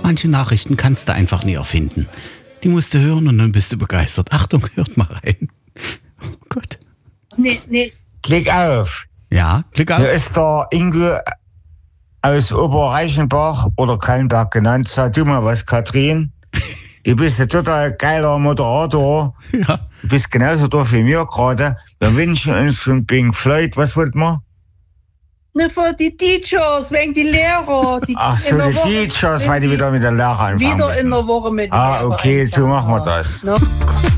Manche Nachrichten kannst du einfach nie erfinden. Die musst du hören und dann bist du begeistert. Achtung, hört mal rein. Oh Gott. Nee. Klick auf. Ja, klick auf. Hier ist der Ingo aus Oberreichenbach oder Kallenberg genannt. Sag du mal was, Katrin. Du bist ein total geiler Moderator. Ja. Du bist genauso doof wie mir gerade. Wir wünschen uns von Pink Floyd, was wollt man? Ne, für die Teachers, wegen die Lehrer. Ach so, die Teachers, weil die wieder mit der Lehrer anfangen Wieder müssen. in der Woche mit den Lehrern Okay, so machen wir anfangen. das. Ne?